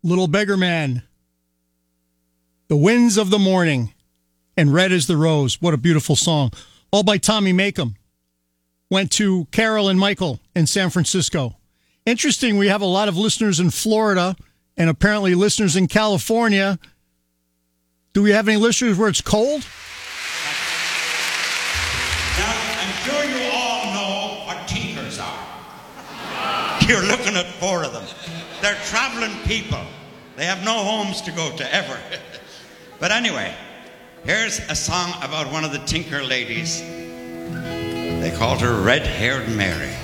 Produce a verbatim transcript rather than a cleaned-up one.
Little Beggar Man, The Winds of the Morning, and Red is the Rose. What a beautiful song. All by Tommy Makem. Went to Carol and Michael in San Francisco. Interesting, we have a lot of listeners in Florida and apparently listeners in California. Do we have any listeners where it's cold? Now, I'm sure you all know what tinkers are. You're looking at four of them. They're traveling people. They have no homes to go to ever. But anyway, here's a song about one of the tinker ladies. They called her Red-Haired Mary.